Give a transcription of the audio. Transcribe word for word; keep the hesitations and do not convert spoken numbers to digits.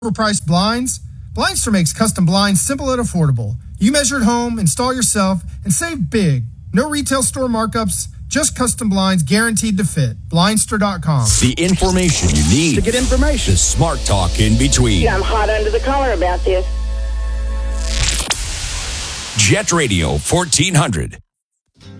Overpriced blinds? Blindster makes custom blinds simple and affordable. You measure at home, install yourself, and save big. No retail store markups, just custom blinds guaranteed to fit. Blindster dot com. The information you need to get information. The smart talk in between. I'm hot under the collar about this. Jet Radio fourteen hundred.